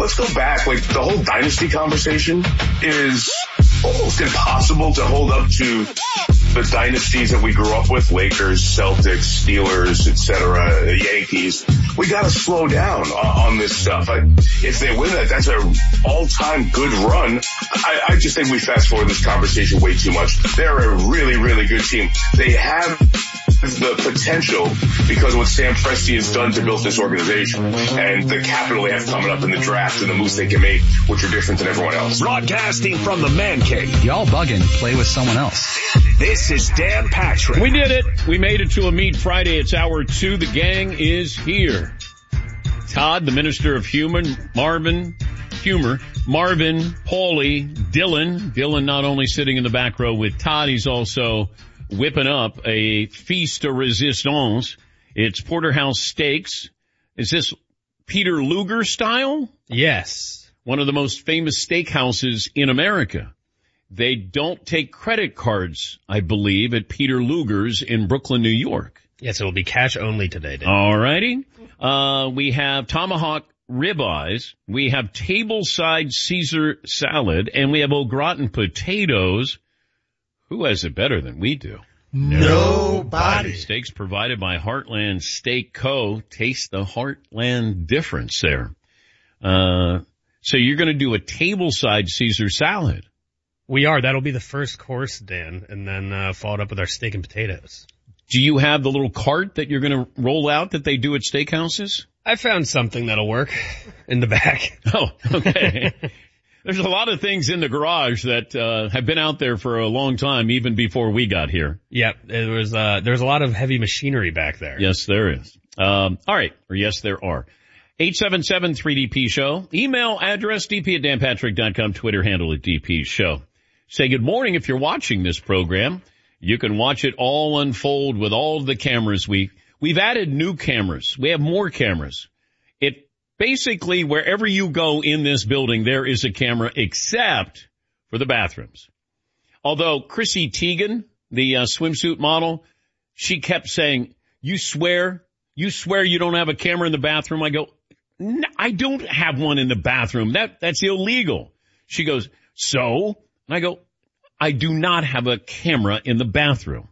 let's go back. Like, the whole dynasty conversation is almost impossible to hold up to the dynasties that we grew up with, Lakers, Celtics, Steelers, etc., Yankees. We got to slow down on this stuff. If they win that, that's an all-time good run. I just think we fast forward this conversation way too much. They're a really, really good team. They have the potential because of what Sam Presti has done to build this organization and the capital they have coming up in the draft and the moves they can make, which are different than everyone else. Broadcasting from the Man Cave. Y'all bugging. Play with someone else. This is Dan Patrick. We did it. We made it to a Meat Friday. It's hour 2. The gang is here. Todd, the Minister of Humor, Marvin, Paulie, Dylan. Dylan not only sitting in the back row with Todd, he's also whipping up a feast de resistance. It's Porterhouse Steaks. Is this Peter Luger style? Yes. One of the most famous steakhouses in America. They don't take credit cards, I believe, at Peter Luger's in Brooklyn, New York. Yes, it will be cash only today, Dan. All righty. We have tomahawk ribeyes. We have tableside Caesar salad, and we have au gratin potatoes. Who has it better than we do? Nobody. Steaks provided by Heartland Steak Co. Taste the Heartland difference there. So you're going to do a tableside Caesar salad. We are. That'll be the first course, Dan, and then followed up with our steak and potatoes. Do you have the little cart that you're going to roll out that they do at steakhouses? I found something that'll work in the back. Oh, okay. There's a lot of things in the garage that have been out there for a long time, even before we got here. Yep, there's a lot of heavy machinery back there. Yes, there is. All right, or yes, there are. 877-3DP Show. Email address dp@danpatrick.com. Twitter handle at DP Show. Say good morning if you're watching this program. You can watch it all unfold with all of the cameras. We've added new cameras. We have more cameras. It basically, wherever you go in this building, there is a camera except for the bathrooms. Although Chrissy Teigen, the swimsuit model, she kept saying, you swear you don't have a camera in the bathroom? I go, no, I don't have one in the bathroom. That's illegal. She goes, so? And I go, I do not have a camera in the bathroom.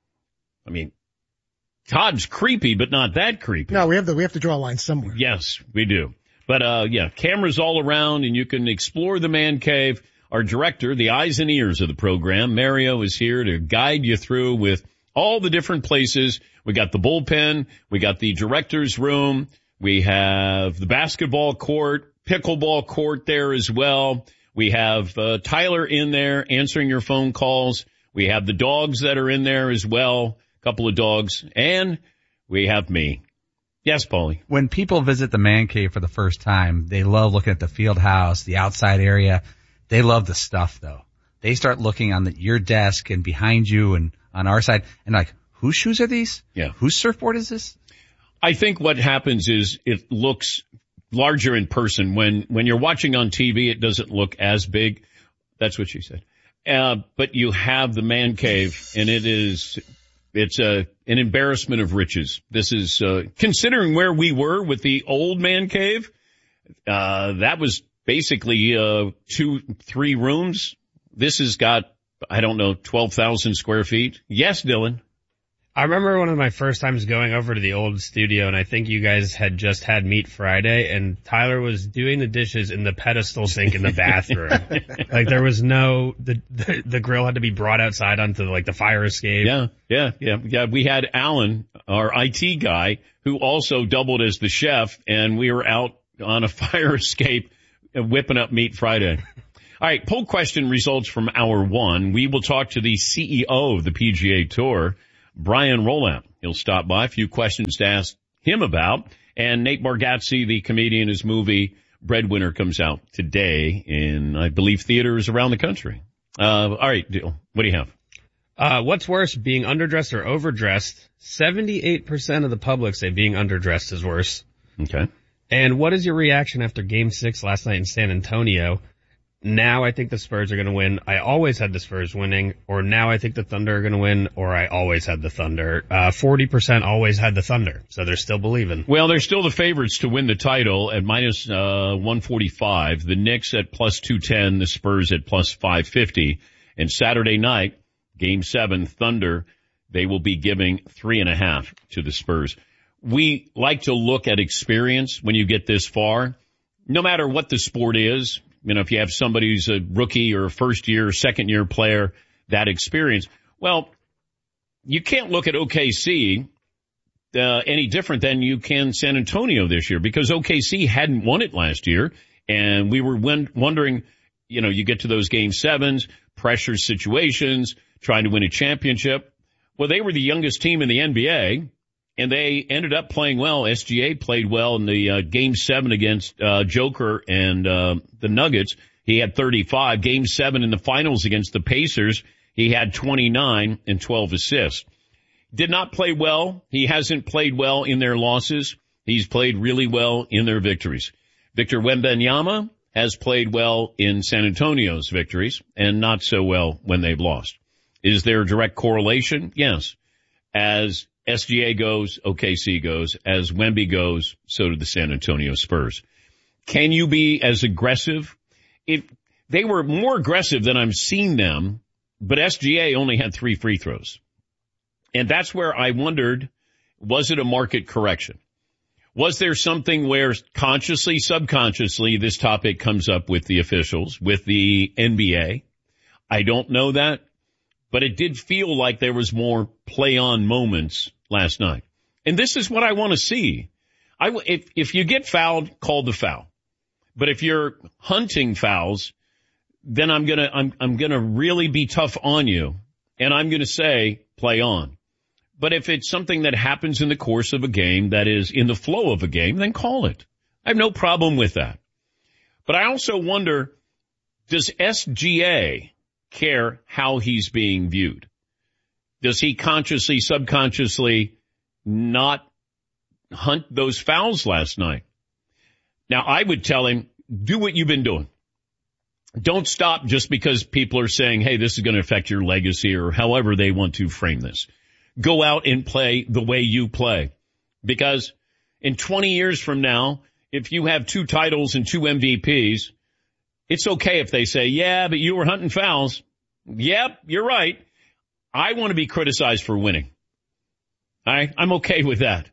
I mean, Todd's creepy, but not that creepy. No, we have to draw a line somewhere. Yes, we do. But, yeah, cameras all around, and you can explore the man cave. Our director, the eyes and ears of the program, Mario, is here to guide you through with all the different places. We got the bullpen. We got the director's room. We have the basketball court, pickleball court there as well. We have Tyler in there answering your phone calls. We have the dogs that are in there as well, a couple of dogs, and we have me. Yes, Paulie. When people visit the man cave for the first time, they love looking at the field house, the outside area. They love the stuff, though. They start looking on your desk and behind you and on our side, and like, whose shoes are these? Yeah. Whose surfboard is this? I think what happens is it looks larger in person. When you're watching on TV, it doesn't look as big. That's what she said. But you have the man cave, and it's an embarrassment of riches. This is, considering where we were with the old man cave, that was basically, 2-3 rooms. This has got, 12,000 square feet. Yes, Dylan. I remember one of my first times going over to the old studio, and I think you guys had just had Meat Friday, and Tyler was doing the dishes in the pedestal sink in the bathroom. Like, there was the grill had to be brought outside onto, like, the fire escape. Yeah. We had Alan, our IT guy, who also doubled as the chef, and we were out on a fire escape whipping up Meat Friday. All right, poll question results from hour 1. We will talk to the CEO of the PGA Tour, Brian Rowland. He'll stop by. A few questions to ask him about. And Nate Bargatze, the comedian, his movie Breadwinner comes out today in, I believe, theaters around the country. All right, what do you have? What's worse, being underdressed or overdressed? 78% of the public say being underdressed is worse. Okay. And what is your reaction after Game 6 last night in San Antonio? now I think the Spurs are going to win. I always had the Spurs winning, or now I think the Thunder are going to win, or I always had the Thunder. 40% always had the Thunder, so they're still believing. Well, they're still the favorites to win the title at minus 145. The Knicks at plus 210, the Spurs at plus 550. And Saturday night, Game 7, Thunder, they will be giving 3.5 to the Spurs. We like to look at experience when you get this far, no matter what the sport is. You know, if you have somebody who's a rookie or a first year, second year player, that experience. Well, you can't look at OKC any different than you can San Antonio this year, because OKC hadn't won it last year. And we were wondering, you know, you get to those Game 7s, pressure situations, trying to win a championship. Well, they were the youngest team in the NBA, and they ended up playing well. SGA played well in the Game 7 against Joker and the Nuggets. He had 35. Game 7 in the finals against the Pacers, he had 29 and 12 assists. Did not play well. He hasn't played well in their losses. He's played really well in their victories. Victor Wembanyama has played well in San Antonio's victories and not so well when they've lost. Is there a direct correlation? Yes. As SGA goes, OKC goes. As Wemby goes, so do the San Antonio Spurs. Can you be as aggressive? They were more aggressive than I've seen them, but SGA only had 3 free throws. And that's where I wondered, was it a market correction? Was there something where consciously, subconsciously, this topic comes up with the officials, with the NBA? I don't know that. But it did feel like there was more play-on moments last night. And this is what I want to see. If you get fouled, call the foul. But if you're hunting fouls, then I'm gonna really be tough on you. And I'm gonna say, play on. But if it's something that happens in the course of a game, that is in the flow of a game, then call it. I have no problem with that. But I also wonder, does SGA care how he's being viewed? Does he consciously, subconsciously not hunt those fouls last night? Now, I would tell him, do what you've been doing. Don't stop just because people are saying, hey, this is going to affect your legacy, or however they want to frame this. Go out and play the way you play. Because in 20 years from now, if you have 2 titles and 2 MVPs, it's okay if they say, yeah, but you were hunting fouls. Yep, you're right. I want to be criticized for winning. I'm okay with that.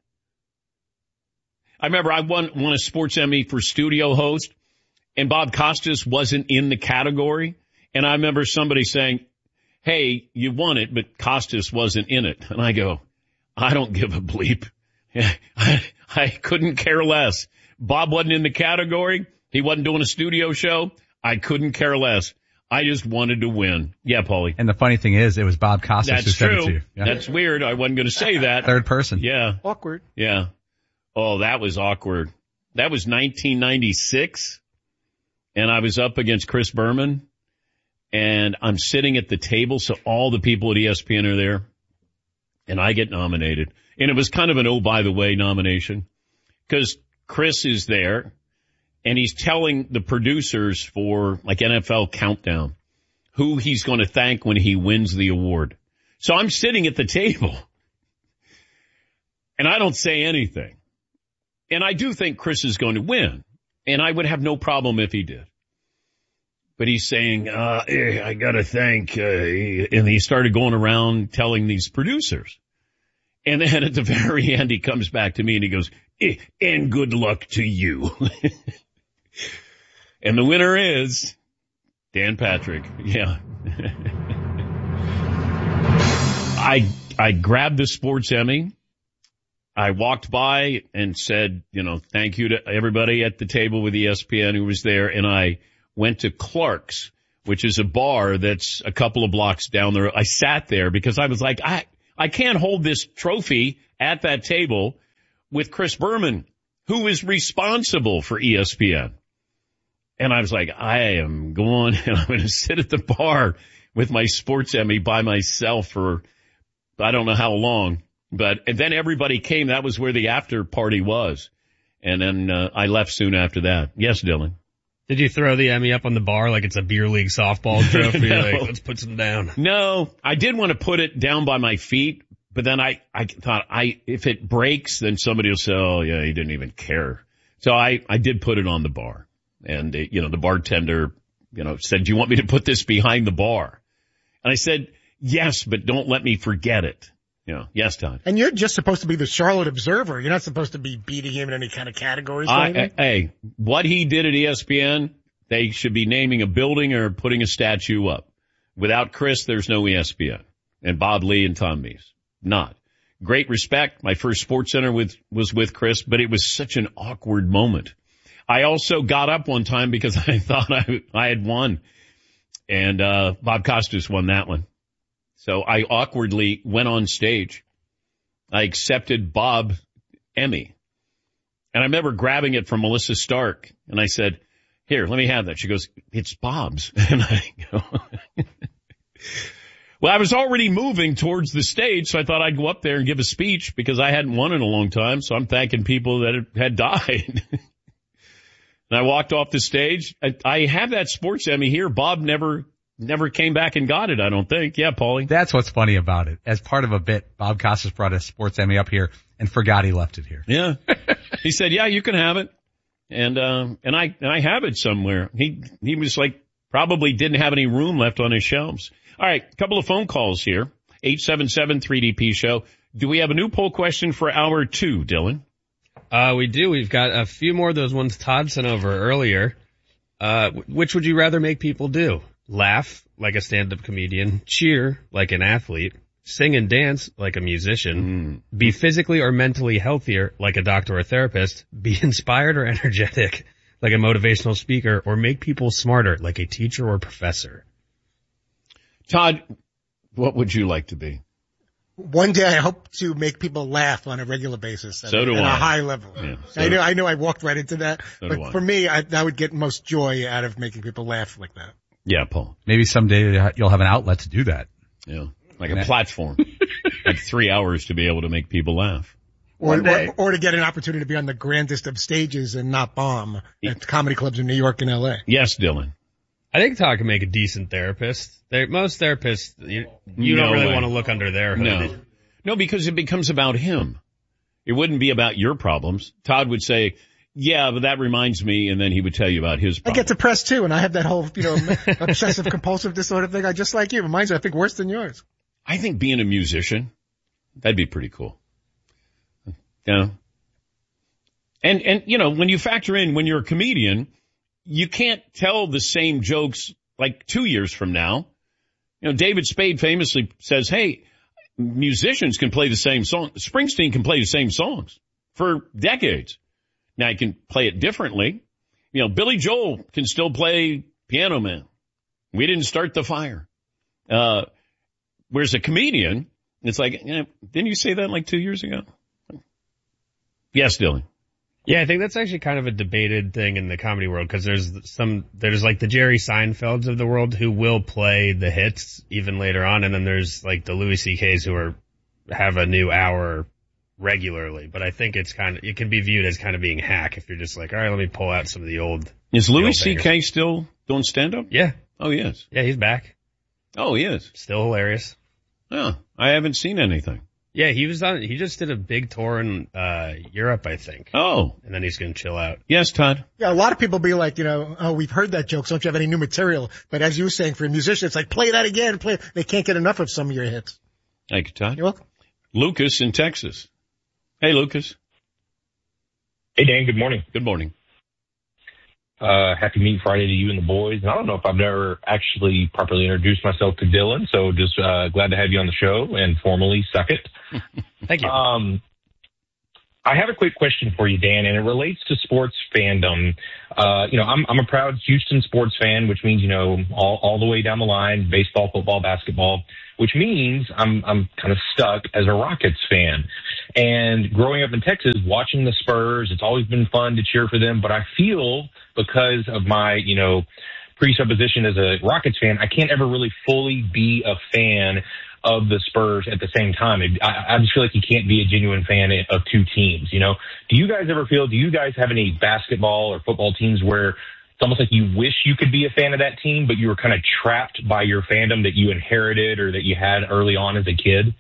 I remember I won a sports Emmy for studio host, and Bob Costas wasn't in the category. And I remember somebody saying, hey, you won it, but Costas wasn't in it. And I go, I don't give a bleep. I couldn't care less. Bob wasn't in the category. He wasn't doing a studio show. I couldn't care less. I just wanted to win. Yeah, Paulie. And the funny thing is, it was Bob Costas who said it to you. Yeah. That's weird. I wasn't going to say that. Third person. Yeah. Awkward. Yeah. Oh, that was awkward. That was 1996. And I was up against Chris Berman. And I'm sitting at the table, so all the people at ESPN are there. And I get nominated. And it was kind of an oh, by the way nomination. Because Chris is there. And he's telling the producers for like NFL Countdown who he's going to thank when he wins the award. So I'm sitting at the table and I don't say anything. And I do think Chris is going to win. And I would have no problem if he did. But he's saying, I got to thank, and he started going around telling these producers. And then at the very end, he comes back to me and he goes, and good luck to you. And the winner is Dan Patrick. Yeah. I grabbed the sports Emmy. I walked by and said, thank you to everybody at the table with ESPN who was there. And I went to Clark's, which is a bar that's a couple of blocks down the road. I sat there because I was like, I can't hold this trophy at that table with Chris Berman, who is responsible for ESPN. And I was like, I am going and I'm going to sit at the bar with my sports Emmy by myself for I don't know how long. And then everybody came. That was where the after party was. And then I left soon after that. Yes, Dylan. Did you throw the Emmy up on the bar like it's a beer league softball trophy? No. Like, let's put some down. No, I did want to put it down by my feet, but then I thought if it breaks, then somebody will say, oh yeah, he didn't even care. So I did put it on the bar, and the bartender, said, do you want me to put this behind the bar? And I said, yes, but don't let me forget it. Yes, Todd. And you're just supposed to be the Charlotte Observer. You're not supposed to be beating him in any kind of categories. Hey, what he did at ESPN, they should be naming a building or putting a statue up. Without Chris, there's no ESPN. And Bob Lee and Tom Meese. Not. Great respect. My first Sports Center was with Chris, but it was such an awkward moment. I also got up one time because I thought I had won. And Bob Costas won that one. So I awkwardly went on stage. I accepted Bob's Emmy. And I remember grabbing it from Melissa Stark. And I said, here, let me have that. She goes, it's Bob's. And I go, well, I was already moving towards the stage, so I thought I'd go up there and give a speech because I hadn't won in a long time. So I'm thanking people that had died. And I walked off the stage. I have that Sports Emmy here. Bob never came back and got it, I don't think. Yeah, Paulie. That's what's funny about it. As part of a bit, Bob Costas brought a Sports Emmy up here and forgot he left it here. Yeah. He said, yeah, you can have it. And I have it somewhere. He was like, probably didn't have any room left on his shelves. All right. A couple of phone calls here. 877-3DP show. Do we have a new poll question for hour 2, Dylan? We do. We've got a few more of those ones Todd sent over earlier. Which would you rather make people do? Laugh like a stand-up comedian, cheer like an athlete, sing and dance like a musician, be physically or mentally healthier like a doctor or therapist, be inspired or energetic like a motivational speaker, or make people smarter like a teacher or professor. Todd, what would you like to be? One day I hope to make people laugh on a regular basis at a high level. Yeah, I know I walked right into that, but for me, I would get most joy out of making people laugh like that. Yeah, Paul. Maybe someday you'll have an outlet to do that. Yeah, like a platform. Like 3 hours to be able to make people laugh. Or to get an opportunity to be on the grandest of stages and not bomb at comedy clubs in New York and LA. Yes, Dylan. I think Todd can make a decent therapist. Most therapists, you don't really want to look under their hood. No, because it becomes about him. It wouldn't be about your problems. Todd would say, yeah, but that reminds me, and then he would tell you about his problems. I get depressed too, and I have that whole, obsessive compulsive disorder thing. I just like you. Mine's, I think, worse than yours. I think being a musician, that'd be pretty cool. And when you factor in when you're a comedian, you can't tell the same jokes like 2 years from now. David Spade famously says, hey, musicians can play the same song. Springsteen can play the same songs for decades. Now he can play it differently. Billy Joel can still play Piano Man. We didn't start the fire. Whereas a comedian, it's like, didn't you say that like 2 years ago? Yes, Dylan. Yeah, I think that's actually kind of a debated thing in the comedy world because there's like the Jerry Seinfelds of the world who will play the hits even later on, and then there's like the Louis C.K.'s who have a new hour regularly. But I think it can be viewed as kind of being hack if you're just like, all right, let me pull out some of the old. Is Louis C.K. still doing stand up? Yeah. Oh, he is. Yeah, he's back. Oh, he is. Still hilarious. Oh, I haven't seen anything. Yeah, he just did a big tour in Europe, I think. Oh. And then he's going to chill out. Yes, Todd. Yeah, a lot of people be like, oh, we've heard that joke, so don't you have any new material? But as you were saying, for a musician, it's like, play that again, they can't get enough of some of your hits. Thank you, Todd. You're welcome. Lucas in Texas. Hey, Lucas. Hey, Dan, good morning. Good morning. Happy Meat Friday to you and the boys. And I don't know if I've never actually properly introduced myself to Dylan, so just glad to have you on the show and formally suck it. Thank you. I have a quick question for you, Dan, and it relates to sports fandom. I'm a proud Houston sports fan, which means, all the way down the line, baseball, football, basketball, which means I'm kind of stuck as a Rockets fan. And growing up in Texas, watching the Spurs, it's always been fun to cheer for them, but I feel because of my, presupposition as a Rockets fan, I can't ever really fully be a fan of the Spurs at the same time. I just feel like you can't be a genuine fan of two teams, Do you guys have any basketball or football teams where it's almost like you wish you could be a fan of that team, but you were kind of trapped by your fandom that you inherited or that you had early on as a kid?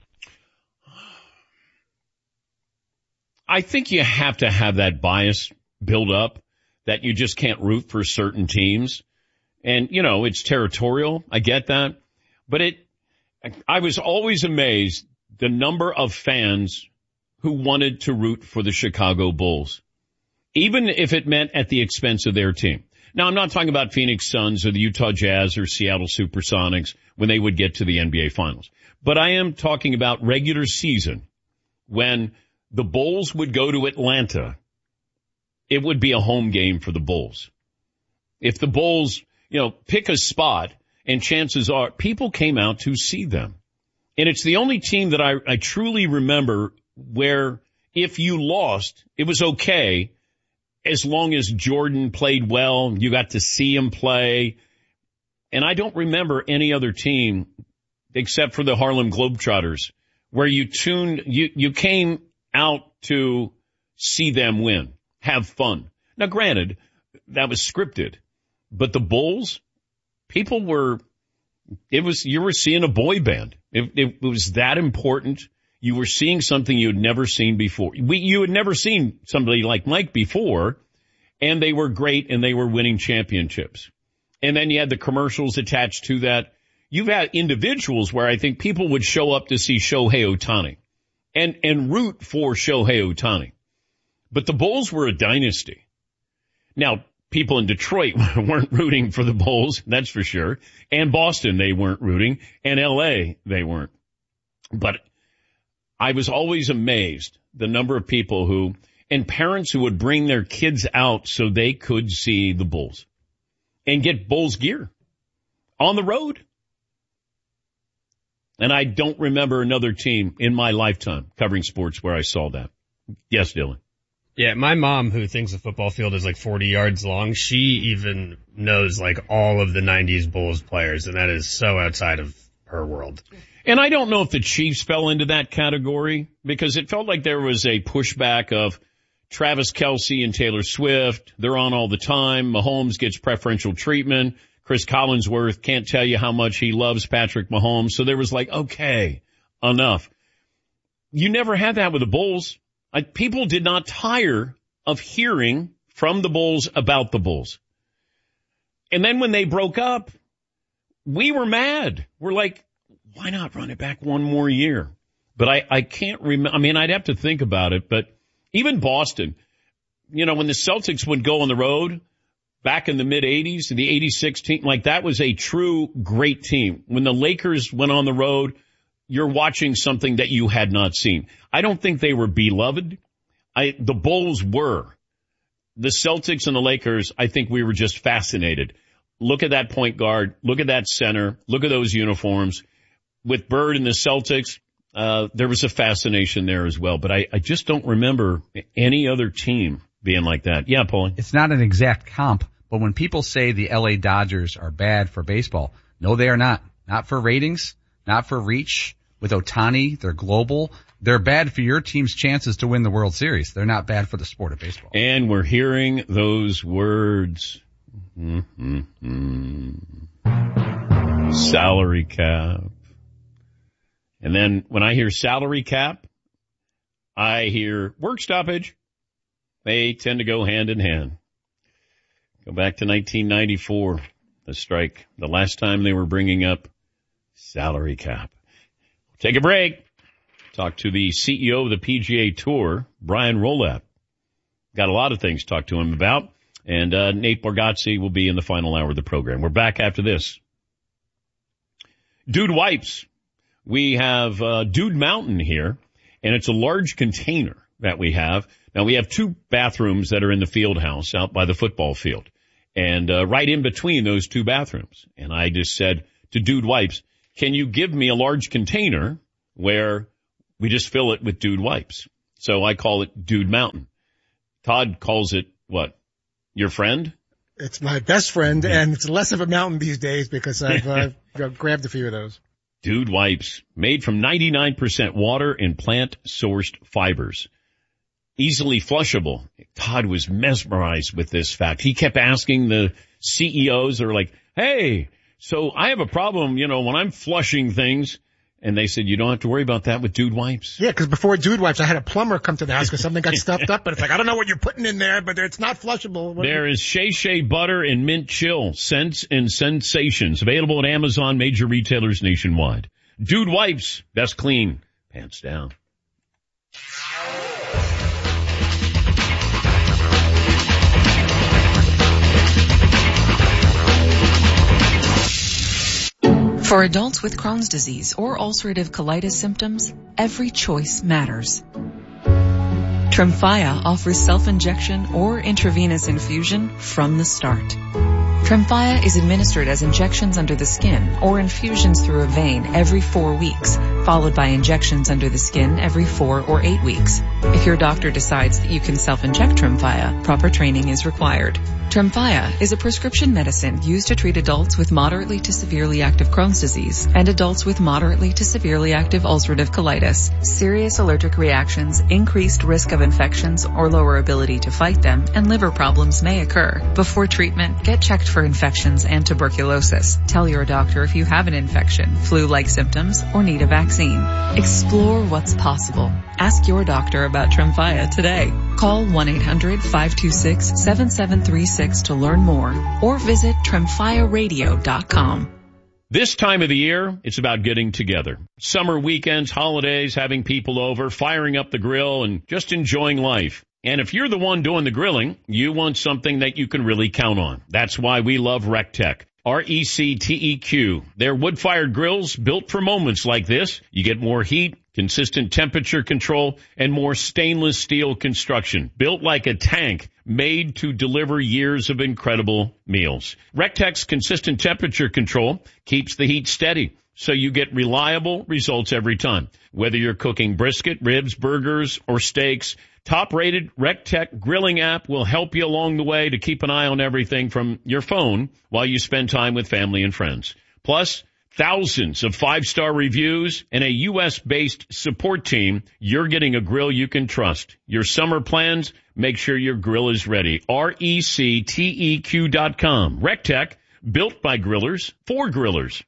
I think you have to have that bias build up that you just can't root for certain teams. And, you know, it's territorial. I get that. But I was always amazed the number of fans who wanted to root for the Chicago Bulls, even if it meant at the expense of their team. Now, I'm not talking about Phoenix Suns or the Utah Jazz or Seattle Supersonics when they would get to the NBA Finals. But I am talking about regular season when the Bulls would go to Atlanta. It would be a home game for the Bulls. If the Bulls, you know, pick a spot, and chances are people came out to see them. And it's the only team that I truly remember where if you lost, it was okay as long as Jordan played well, you got to see him play. And I don't remember any other team except for the Harlem Globetrotters where you came out to see them win, have fun. Now, granted, that was scripted, but the Bulls, you were seeing a boy band. It was that important. You were seeing something you had never seen before. You had never seen somebody like Mike before, and they were great, and they were winning championships. And then you had the commercials attached to that. You've had individuals where I think people would show up to see Shohei Ohtani and root for Shohei Ohtani. But the Bulls were a dynasty. Now, people in Detroit weren't rooting for the Bulls, that's for sure. And Boston, they weren't rooting. And L.A., they weren't. But I was always amazed the number of people and parents who would bring their kids out so they could see the Bulls and get Bulls gear on the road. And I don't remember another team in my lifetime covering sports where I saw that. Yes, Dylan. Yeah, my mom, who thinks the football field is like 40 yards long, she even knows like all of the 90s Bulls players, and that is so outside of her world. And I don't know if the Chiefs fell into that category because it felt like there was a pushback of Travis Kelce and Taylor Swift. They're on all the time. Mahomes gets preferential treatment. Chris Collinsworth can't tell you how much he loves Patrick Mahomes. So there was like, okay, enough. You never had that with the Bulls. People did not tire of hearing from the Bulls about the Bulls. And then when they broke up, we were mad. We're like, why not run it back one more year? But I can't remember. I mean, I'd have to think about it. But even Boston, you know, when the Celtics would go on the road back in the mid-'80s, the 86 team, like that was a true great team. When the Lakers went on the road, you're watching something that you had not seen. I don't think they were beloved. The Bulls were. The Celtics and the Lakers, I think we were just fascinated. Look at that point guard. Look at that center. Look at those uniforms. With Bird and the Celtics, there was a fascination there as well. But I just don't remember any other team being like that. Yeah, Paulie. It's not an exact comp, but when people say the LA Dodgers are bad for baseball, no, they are not. Not for ratings, not for reach. With Ohtani, they're global. They're bad for your team's chances to win the World Series. They're not bad for the sport of baseball. And we're hearing those words. Salary cap. And then when I hear salary cap, I hear work stoppage. They tend to go hand in hand. Go back to 1994, the strike, the last time they were bringing up salary cap. Take a break. Talk to the CEO of the PGA Tour, Brian Rolapp. Got a lot of things to talk to him about. And Nate Bargatze will be in the final hour of the program. We're back after this. Dude Wipes. We have Dude Mountain here, and it's a large container that we have. Now, we have two bathrooms that are in the field house out by the football field. And right in between those two bathrooms. And I just said to Dude Wipes, can you give me a large container where we just fill it with Dude Wipes? So I call it Dude Mountain. Todd calls it what? Your friend? It's my best friend, and it's less of a mountain these days because I've grabbed a few of those. Dude Wipes, made from 99% water and plant-sourced fibers. easily flushable. Todd was mesmerized with this fact. He kept asking the CEOs, they're like, hey, so I have a problem, when I'm flushing things. And they said, you don't have to worry about that with Dude Wipes. Yeah, because before Dude Wipes, I had a plumber come to the house because something got stuffed up. But it's like, I don't know what you're putting in there, but it's not flushable. There is Shea Shea Butter and Mint Chill, Scents and Sensations. Available at Amazon, major retailers nationwide. Dude Wipes, best clean, pants down. For adults with Crohn's disease or ulcerative colitis symptoms, every choice matters. Tremfya offers self-injection or intravenous infusion from the start. Tremfya is administered as injections under the skin or infusions through a vein every 4 weeks, followed by injections under the skin every 4 or 8 weeks. If your doctor decides that you can self-inject Tremfya, proper training is required. Tremfya is a prescription medicine used to treat adults with moderately to severely active Crohn's disease and adults with moderately to severely active ulcerative colitis. Serious allergic reactions, increased risk of infections or lower ability to fight them, and liver problems may occur. Before treatment, get checked for infections and tuberculosis. Tell your doctor if you have an infection, flu-like symptoms, or need a vaccine. Explore what's possible. Ask your doctor about Tremfya today. Call 1-800-526-7736 to learn more or visit TremfyaRadio.com. This time of the year, it's about getting together. Summer weekends, holidays, having people over, firing up the grill, and just enjoying life. And if you're the one doing the grilling, you want something that you can really count on. That's why we love RecTech. RecTeq. They're wood-fired grills built for moments like this. You get more heat, consistent temperature control, and more stainless steel construction. Built like a tank, made to deliver years of incredible meals. RecTech's consistent temperature control keeps the heat steady, so you get reliable results every time. Whether you're cooking brisket, ribs, burgers, or steaks, top-rated RecTech grilling app will help you along the way to keep an eye on everything from your phone while you spend time with family and friends. Plus, thousands of 5-star reviews and a U.S.-based support team. You're getting a grill you can trust. Your summer plans, make sure your grill is ready. RecTeq.com. RecTech, built by grillers, for grillers.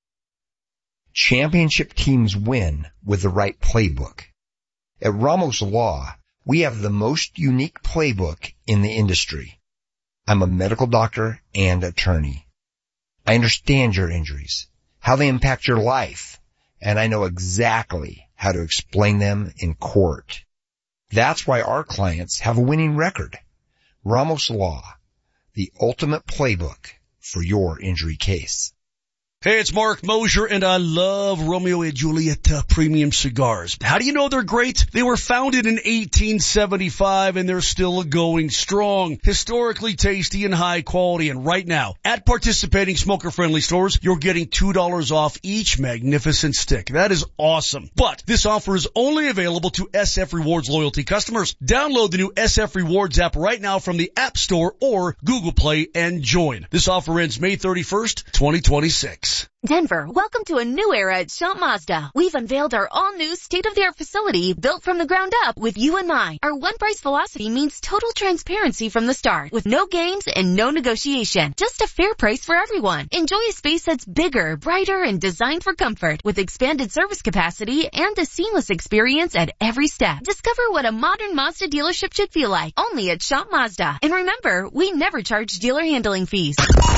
Championship teams win with the right playbook. At Ramos Law, we have the most unique playbook in the industry. I'm a medical doctor and attorney. I understand your injuries, how they impact your life, and I know exactly how to explain them in court. That's why our clients have a winning record. Ramos Law, the ultimate playbook for your injury case. Hey, it's Mark Mosier, and I love Romeo and Juliet premium cigars. How do you know they're great? They were founded in 1875, and they're still going strong. Historically tasty and high quality, and right now, at participating smoker-friendly stores, you're getting $2 off each magnificent stick. That is awesome. But this offer is only available to SF Rewards loyalty customers. Download the new SF Rewards app right now from the App Store or Google Play and join. This offer ends May 31st, 2026. Denver, welcome to a new era at Shop Mazda. We've unveiled our all-new state-of-the-art facility built from the ground up with you in mind. Our one-price philosophy means total transparency from the start, with no games and no negotiation. Just a fair price for everyone. Enjoy a space that's bigger, brighter, and designed for comfort, with expanded service capacity and a seamless experience at every step. Discover what a modern Mazda dealership should feel like, only at Shop Mazda. And remember, we never charge dealer handling fees.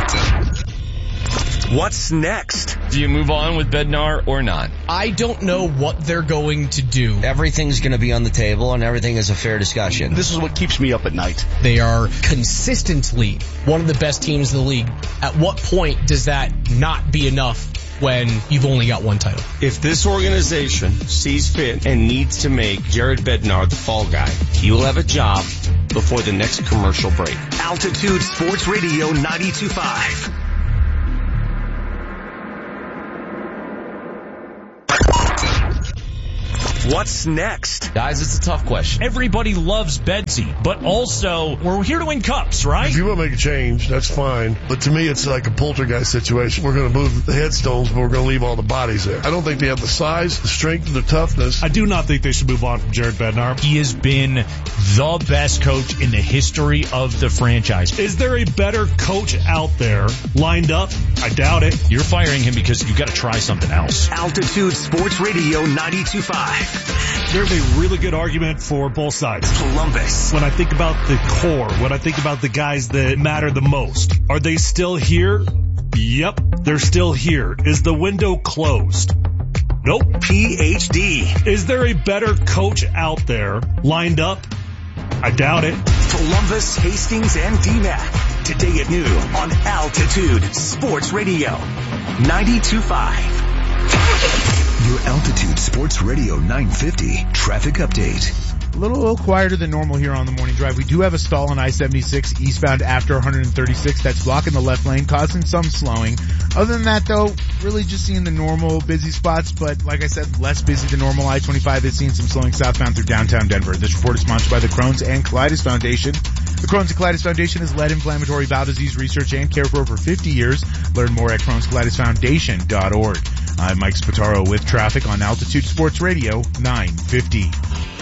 What's next? Do you move on with Bednar or not? I don't know what they're going to do. Everything's going to be on the table and everything is a fair discussion. This is what keeps me up at night. They are consistently one of the best teams in the league. At what point does that not be enough when you've only got one title? If this organization sees fit and needs to make Jared Bednar the fall guy, he will have a job before the next commercial break. Altitude Sports Radio 92.5. What's next? Guys, it's a tough question. Everybody loves Bedsy, but also we're here to win cups, right? If you want to make a change, that's fine. But to me, it's like a poltergeist situation. We're going to move the headstones, but we're going to leave all the bodies there. I don't think they have the size, the strength, and the toughness. I do not think they should move on from Jared Bednar. He has been the best coach in the history of the franchise. Is there a better coach out there lined up? I doubt it. You're firing him because you got to try something else. Altitude Sports Radio 92.5. There's a really good argument for both sides. Columbus. When I think about the core, when I think about the guys that matter the most, are they still here? Yep, they're still here. Is the window closed? Nope. PhD. Is there a better coach out there lined up? I doubt it. Columbus, Hastings, and DMAC. Today at noon on Altitude Sports Radio 92.5. Your Altitude Sports Radio 950 traffic update. A little quieter than normal here on the morning drive. We do have a stall on I-76 eastbound after 136 that's blocking the left lane, causing some slowing. Other than that, though, really just seeing the normal busy spots, but like I said, less busy than normal. I-25 is seeing some slowing southbound through downtown Denver. This report is sponsored by the Crohn's and Colitis Foundation. The Crohn's and Colitis Foundation has led inflammatory bowel disease research and care for over 50 years. Learn more at Crohn'sColitisFoundation.org. I'm Mike Spataro with traffic on Altitude Sports Radio 950.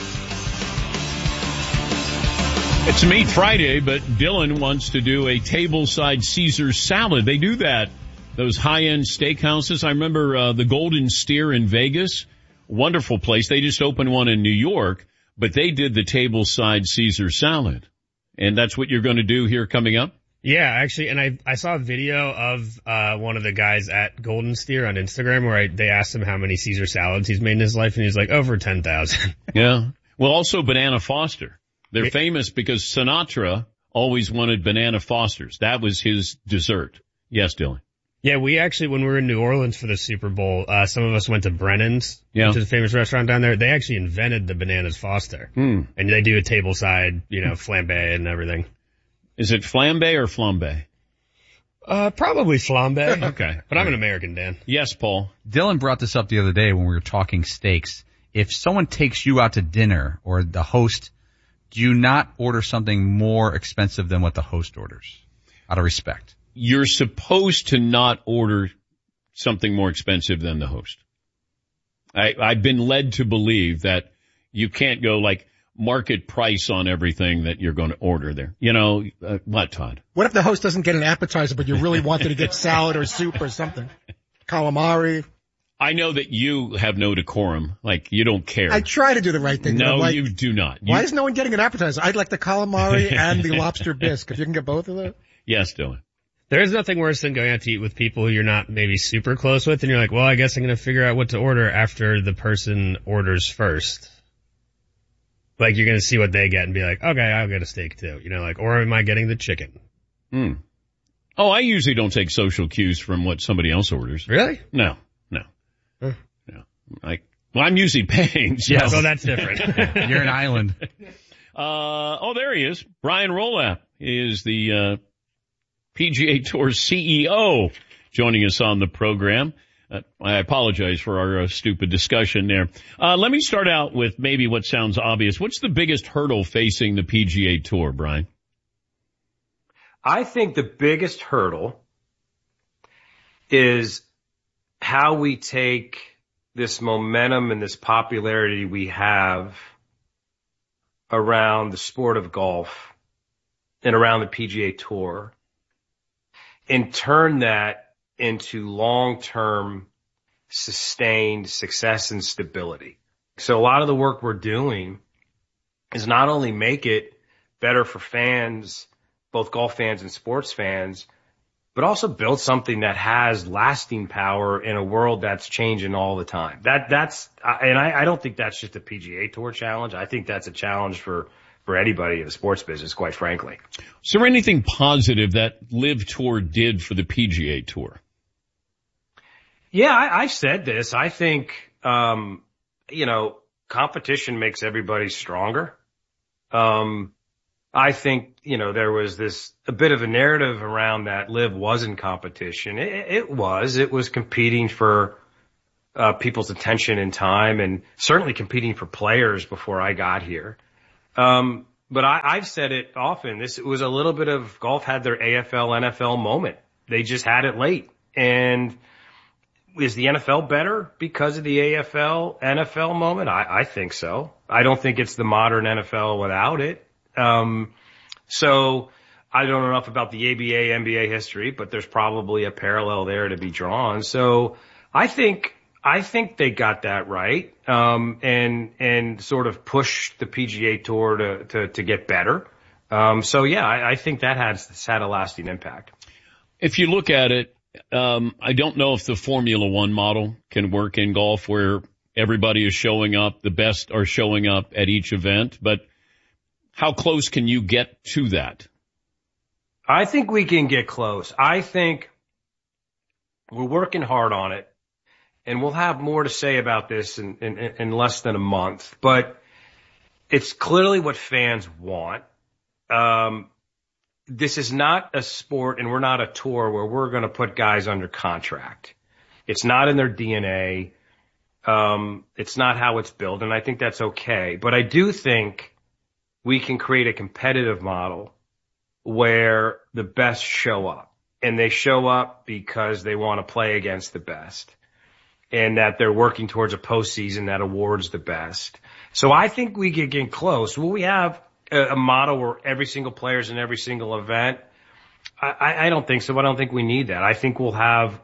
It's Meat Friday, but Dylan wants to do a tableside Caesar salad. They do that, those high-end steakhouses. I remember the Golden Steer in Vegas, wonderful place. They just opened one in New York, but they did the tableside Caesar salad. And that's what you're going to do here coming up? Yeah, actually, and I saw a video of one of the guys at Golden Steer on Instagram where they asked him how many Caesar salads he's made in his life, and he's like, over 10,000. Yeah. Well, also Banana Foster. They're famous because Sinatra always wanted Banana Fosters. That was his dessert. Yes, Dylan. Yeah, we actually, when we were in New Orleans for the Super Bowl, some of us went to Brennan's, which is a famous restaurant down there. They actually invented the Bananas Foster. And they do a tableside, flambe and everything. Is it flambe or flambe? Probably flambe. Okay. But I'm an American, Dan. Yes, Paul. Dylan brought this up the other day when we were talking steaks. If someone takes you out to dinner or the host, do you not order something more expensive than what the host orders out of respect? You're supposed to not order something more expensive than the host. I've been led to believe that you can't go like market price on everything that you're going to order there. What, Todd? What if the host doesn't get an appetizer, but you really wanted to get salad or soup or something? Calamari. I know that you have no decorum. Like, you don't care. I try to do the right thing. No, you do not. Why is no one getting an appetizer? I'd like the calamari and the lobster bisque. If you can get both of those. Yes, Dylan. There's nothing worse than going out to eat with people who you're not maybe super close with, and you're like, well, I guess I'm going to figure out what to order after the person orders first. Like, you're going to see what they get and be like, okay, I'll get a steak too. Or am I getting the chicken? Oh, I usually don't take social cues from what somebody else orders. Really? No. I'm usually paying. So. Yeah, so that's different. You're an island. There he is. Brian Rolapp is the PGA Tour CEO joining us on the program. I apologize for our stupid discussion there. Let me start out with maybe what sounds obvious. What's the biggest hurdle facing the PGA Tour, Brian? I think the biggest hurdle is how we take this momentum and this popularity we have around the sport of golf and around the PGA Tour and turn that into long-term sustained success and stability. So a lot of the work we're doing is not only make it better for fans, both golf fans and sports fans, but also build something that has lasting power in a world that's changing all the time. I don't think that's just a PGA Tour challenge. I think that's a challenge for anybody in the sports business, quite frankly. Is there anything positive that Live Tour did for the PGA Tour? Yeah, I've said this. I think, competition makes everybody stronger. I think, there was a bit of a narrative around that Live wasn't competition. It was competing for people's attention and time, and certainly competing for players before I got here. But I've said it often. It was a little bit of golf had their AFL, NFL moment. They just had it late. And is the NFL better because of the AFL, NFL moment? I think so. I don't think it's the modern NFL without it. So I don't know enough about the ABA, NBA history, but there's probably a parallel there to be drawn. So I think they got that right, and sort of pushed the PGA Tour to get better. So yeah, I think that has had a lasting impact. If you look at it, I don't know if the Formula One model can work in golf where everybody is showing up, the best are showing up at each event, but how close can you get to that? I think we can get close. I think we're working hard on it. And we'll have more to say about this in less than a month, but it's clearly what fans want. This is not a sport, and we're not a tour where we're going to put guys under contract. It's not in their DNA. It's not how it's built, and I think that's okay. But I do think we can create a competitive model where the best show up, and they show up because they want to play against the best, and that they're working towards a postseason that awards the best. So I think we could get close. Will we have a model where every single player is in every single event? I don't think so. I don't think we need that. I think we'll have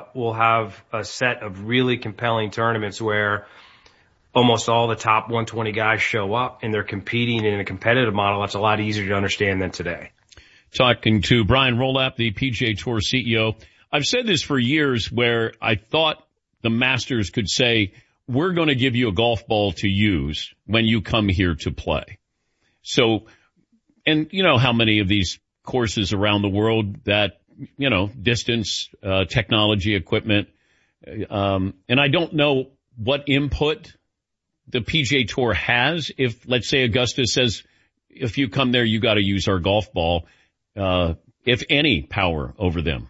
a set of really compelling tournaments where almost all the top 120 guys show up and they're competing in a competitive model that's a lot easier to understand than today. Talking to Brian Rolapp, the PGA Tour CEO. I've said this for years where I thought the Masters could say, we're going to give you a golf ball to use when you come here to play. So, and you know how many of these courses around the world that, you know, distance, technology, equipment, and I don't know what input the PGA Tour has. If, let's say, Augusta says, if you come there, you got to use our golf ball, if any power over them.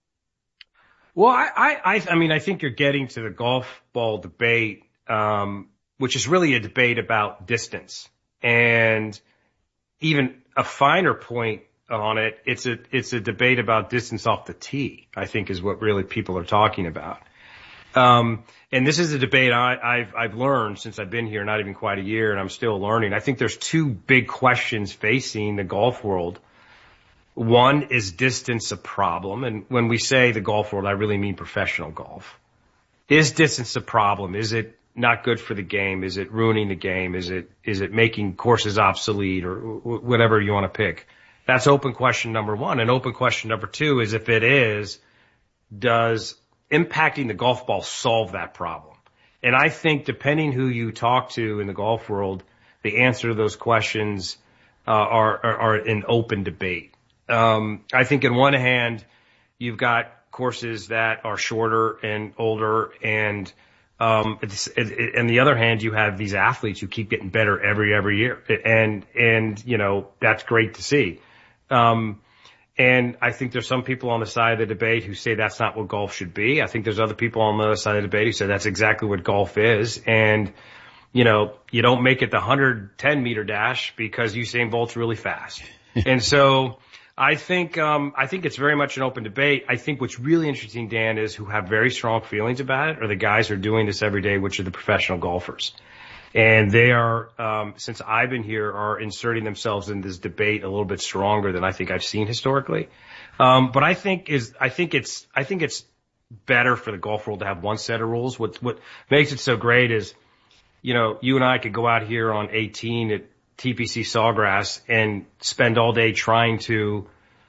Well, I mean, I think you're getting to the golf ball debate, which is really a debate about distance, and even a finer point on it. It's a debate about distance off the tee, I think, is what really people are talking about. And this is a debate I've learned since I've been here, not even quite a year, and I'm still learning. I think there's two big questions facing the golf world. One, is distance a problem? And when we say the golf world, I really mean professional golf. Is distance a problem? Is it not good for the game? Is it ruining the game? Is it making courses obsolete, or whatever you want to pick? That's open question number one. And open question number two is, if it is, does impacting the golf ball solve that problem? And I think depending who you talk to in the golf world, the answer to those questions are an open debate. I think in one hand, you've got courses that are shorter and older, and on the other hand, you have these athletes who keep getting better every year. And, you know, that's great to see. And I think there's some people on the side of the debate who say that's not what golf should be. I think there's other people on the other side of the debate who say that's exactly what golf is. And, you know, you don't make it the 110 meter dash because Usain Bolt's really fast. And so I think it's very much an open debate. I think what's really interesting, Dan, is who have very strong feelings about it are the guys who are doing this every day, which are the professional golfers. And they are, since I've been here, are inserting themselves in this debate a little bit stronger than I think I've seen historically. But I think it's better for the golf world to have one set of rules. What makes it so great is, you know, you and I could go out here on 18 at TPC Sawgrass and spend all day trying to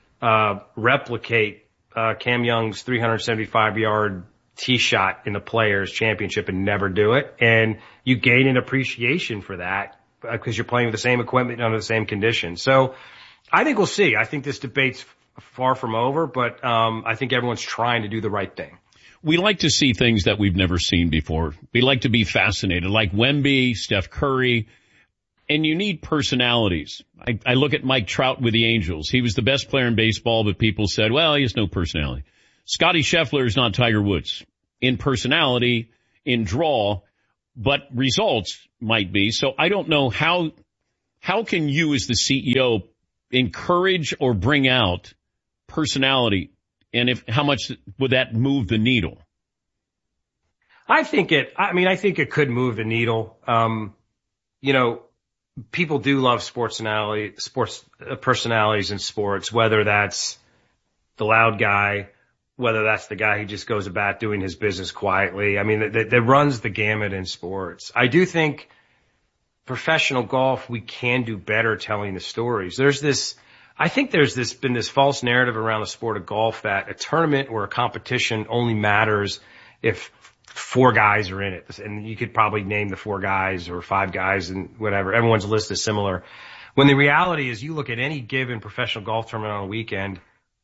replicate Cam Young's 375-yard tee shot in the Players Championship and never do it. And you gain an appreciation for that because you're playing with the same equipment under the same conditions. So I think we'll see. I think this debate's far from over, but I think everyone's trying to do the right thing. We like to see things that we've never seen before. We like to be fascinated, like Wemby, Steph Curry, and you need personalities. I look at Mike Trout with the Angels. He was the best player in baseball, but people said, well, he has no personality. Scotty Scheffler is not Tiger Woods. In personality, in draw, but results might be. So I don't know how can you as the CEO encourage or bring out personality, and how much would that move the needle? I think it could move the needle. People do love sports personalities in sports, whether that's the loud guy, whether that's the guy who just goes about doing his business quietly. I mean, that runs the gamut in sports. I do think professional golf, we can do better telling the stories. I think there's been this false narrative around the sport of golf that a tournament or a competition only matters if 4 guys are in it. And you could probably name the 4 guys or 5 guys and whatever. Everyone's list is similar. When the reality is you look at any given professional golf tournament on a weekend,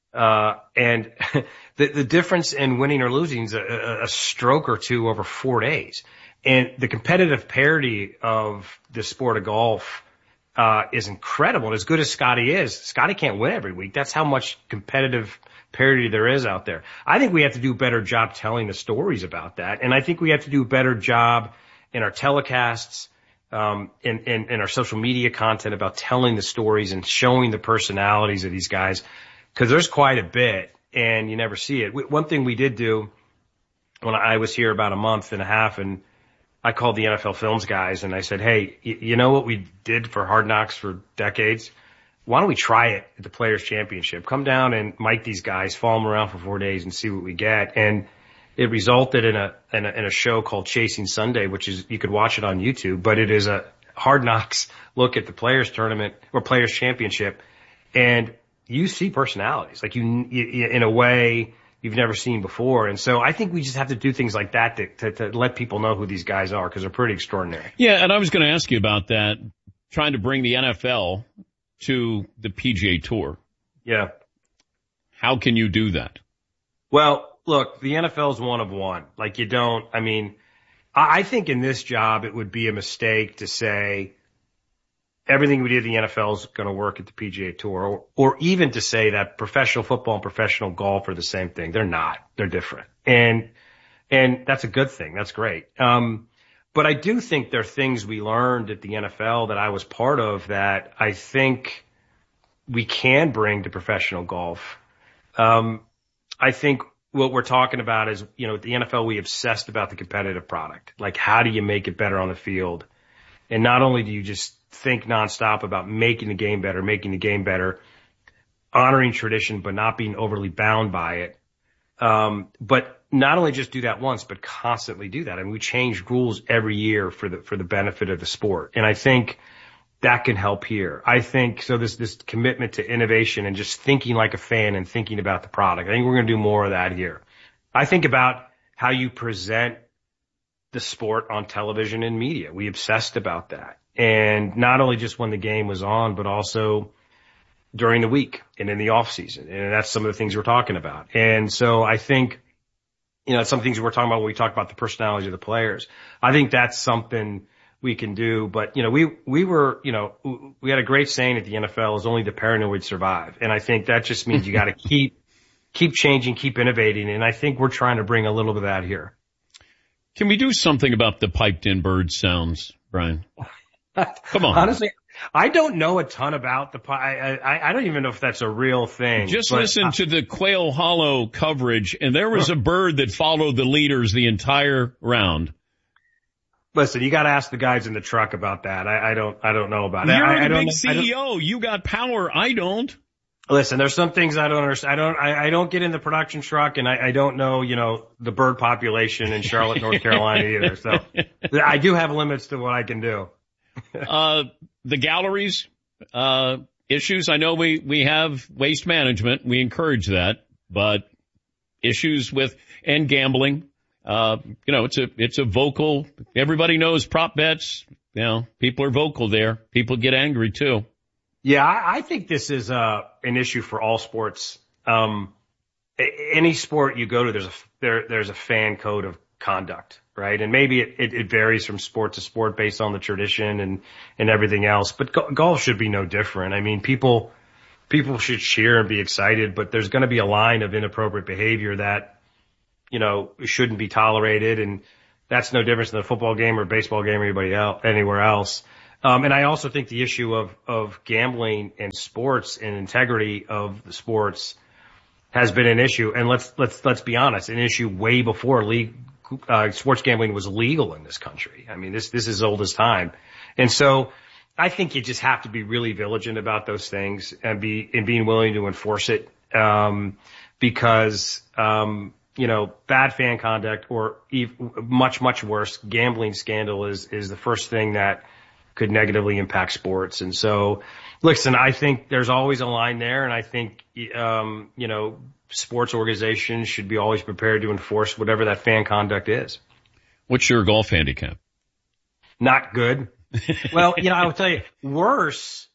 and the difference in winning or losing is a stroke or two over 4 days. And the competitive parity of the sport of golf is incredible. And as good as Scotty is, Scotty can't win every week. That's how much competitive parity there is out there. I think we have to do a better job telling the stories about that. And I think we have to do a better job in our telecasts, in our social media content about telling the stories and showing the personalities of these guys. Cause there's quite a bit and you never see it. One thing we did do when I was here about a month and a half, and I called the NFL Films guys and I said, hey, you know what we did for Hard Knocks for decades? Why don't we try it at the Players Championship? Come down and mic these guys, follow them around for 4 days and see what we get. And it resulted in a show called Chasing Sunday, which is, you could watch it on YouTube, but it is a Hard Knocks look at the Players Tournament or Players Championship. And you see personalities like you in a way you've never seen before. And so I think we just have to do things like that to let people know who these guys are, because they're pretty extraordinary. Yeah, and I was going to ask you about that, trying to bring the NFL to the PGA Tour. Yeah. How can you do that? Well, look, the NFL is one of one. Like I think in this job it would be a mistake to say everything we did in the NFL is going to work at the PGA Tour, or even to say that professional football and professional golf are the same thing. They're not. They're different. And that's a good thing. That's great. But I do think there are things we learned at the NFL that I was part of that I think we can bring to professional golf. I think what we're talking about is, at the NFL, we obsessed about the competitive product. Like, how do you make it better on the field? And not only do you just think nonstop about making the game better, honoring tradition, but not being overly bound by it. But not only just do that once, but constantly do that. I mean, we change rules every year for the benefit of the sport. And I think that can help here. I think so this commitment to innovation and just thinking like a fan and thinking about the product. I think we're going to do more of that here. I think about how you present the sport on television and media. We obsessed about that. And not only just when the game was on, but also during the week and in the off season. And that's some of the things we're talking about. And so I think, some things we're talking about when we talk about the personality of the players. I think that's something we can do. But, we had a great saying at the NFL is only the paranoid survive. And I think that just means you got to keep changing, keep innovating. And I think we're trying to bring a little bit of that here. Can we do something about the piped in bird sounds, Brian? Come on. Honestly, I don't know a ton about I don't even know if that's a real thing. Just listen to the Quail Hollow coverage, and there was a bird that followed the leaders the entire round. Listen, you got to ask the guys in the truck about that. I don't know about it. You're the big CEO. You got power. I don't. Listen, there's some things I don't understand. I don't get in the production truck, and I don't know, the bird population in Charlotte, North Carolina either. So I do have limits to what I can do. The galleries, issues. I know we have waste management. We encourage that, but issues with, and gambling, it's a vocal, everybody knows prop bets. People are vocal there. People get angry too. Yeah, I think this is, an issue for all sports. Any sport you go to, there's a fan code of conduct. Right. And maybe it varies from sport to sport based on the tradition and everything else. But golf should be no different. I mean, people should cheer and be excited, but there's going to be a line of inappropriate behavior that, shouldn't be tolerated. And, That's no difference in a football game or a baseball game or anywhere else. And I also think the issue of gambling and sports and integrity of the sports has been an issue. And let's be honest, an issue way before sports gambling was legal in this country. I mean, this is as old as time. And so I think you just have to be really vigilant about those things and being willing to enforce it. Because, bad fan conduct or much, much worse, gambling scandal is the first thing that could negatively impact sports. And so, listen, I think there's always a line there. And I think, sports organizations should be always prepared to enforce whatever that fan conduct is. What's your golf handicap? Not good. Well, I will tell you, worse,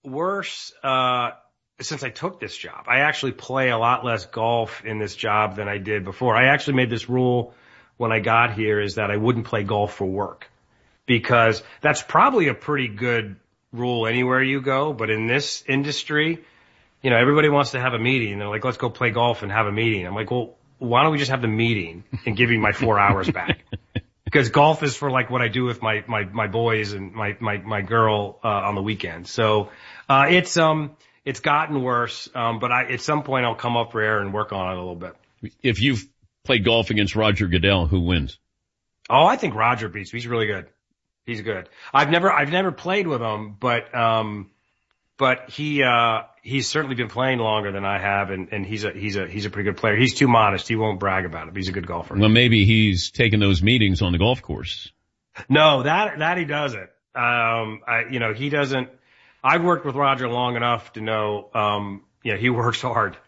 since I took this job. I actually play a lot less golf in this job than I did before. I actually made this rule when I got here is that I wouldn't play golf for work, because that's probably a pretty good rule anywhere you go. But in this industry, everybody wants to have a meeting. They're like, let's go play golf and have a meeting. I'm like, well, why don't we just have the meeting and give me my 4 hours back? Because golf is for like what I do with my boys and my girl, on the weekend. So, it's gotten worse, but at some point I'll come up for air and work on it a little bit. If you've played golf against Roger Goodell, who wins? Oh, I think Roger beats me. He's really good. He's good. I've never played with him, but he's certainly been playing longer than I have, and he's a pretty good player. He's too modest. He won't brag about it, but he's a good golfer. Well, maybe he's taking those meetings on the golf course. No, that he doesn't. He doesn't. I've worked with Roger long enough to know, he works hard.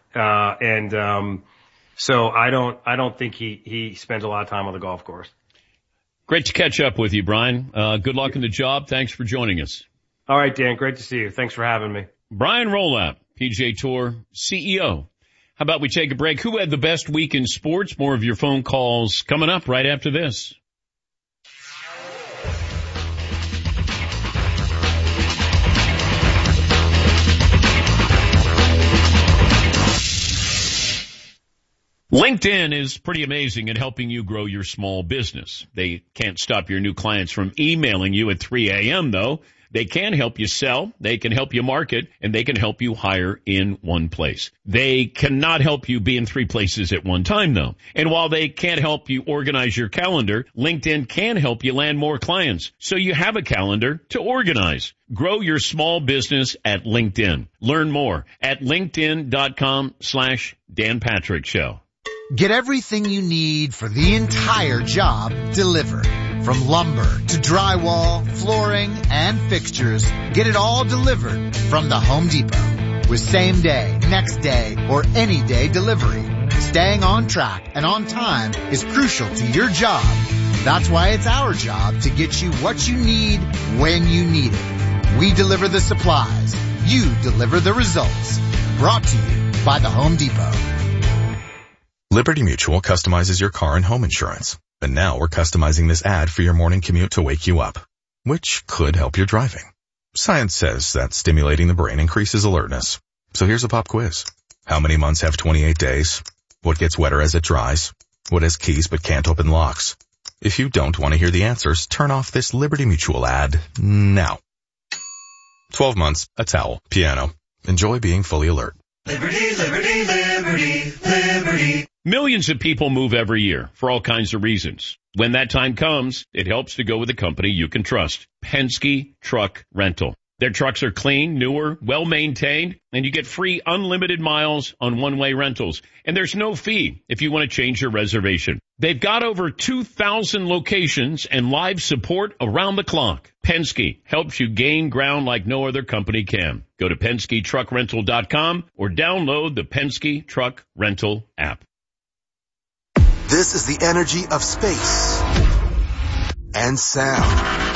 So I don't think he spends a lot of time on the golf course. Great to catch up with you, Brian. Good luck in the job. Thanks for joining us. All right, Dan. Great to see you. Thanks for having me. Brian Rolap, PGA Tour CEO. How about we take a break? Who had the best week in sports? More of your phone calls coming up right after this. LinkedIn is pretty amazing at helping you grow your small business. They can't stop your new clients from emailing you at 3 a.m. though. They can help you sell, they can help you market, and they can help you hire in one place. They cannot help you be in 3 places at one time though. And while they can't help you organize your calendar, LinkedIn can help you land more clients so you have a calendar to organize. Grow your small business at LinkedIn. Learn more at linkedin.com/Dan Patrick Show. Get everything you need for the entire job delivered. From lumber to drywall, flooring, and fixtures, get it all delivered from the Home Depot. With same day, next day, or any day delivery. Staying on track and on time is crucial to your job. That's why it's our job to get you what you need when you need it. We deliver the supplies. You deliver the results. Brought to you by the Home Depot. Liberty Mutual customizes your car and home insurance. And now we're customizing this ad for your morning commute to wake you up, which could help your driving. Science says that stimulating the brain increases alertness. So here's a pop quiz. How many months have 28 days? What gets wetter as it dries? What has keys but can't open locks? If you don't want to hear the answers, turn off this Liberty Mutual ad now. 12 months, a towel, piano. Enjoy being fully alert. Liberty, liberty, liberty, liberty. Millions of people move every year for all kinds of reasons. When that time comes, it helps to go with a company you can trust. Penske Truck Rental. Their trucks are clean, newer, well-maintained, and you get free unlimited miles on one-way rentals. And there's no fee if you want to change your reservation. They've got over 2,000 locations and live support around the clock. Penske helps you gain ground like no other company can. Go to PenskeTruckRental.com or download the Penske Truck Rental app. This is the energy of space and sound.